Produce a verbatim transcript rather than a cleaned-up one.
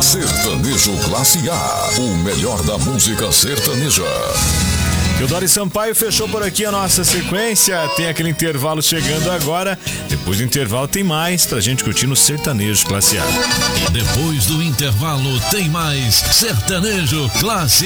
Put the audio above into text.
Sertanejo Classe A, o melhor da música sertaneja. E o Dori Sampaio fechou por aqui a nossa sequência. Tem aquele intervalo chegando agora. Depois do intervalo tem mais pra gente curtir no Sertanejo Classe A. Depois do intervalo tem mais Sertanejo Classe A.